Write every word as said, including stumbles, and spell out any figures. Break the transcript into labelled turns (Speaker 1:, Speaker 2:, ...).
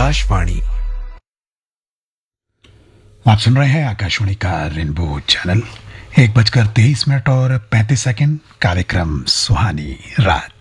Speaker 1: आकाशवाणी।
Speaker 2: आप सुन रहे हैं आकाशवाणी का रेनबो चैनल। एक बजकर तेईस मिनट और पैंतीस सेकंड। कार्यक्रम सुहानी रात।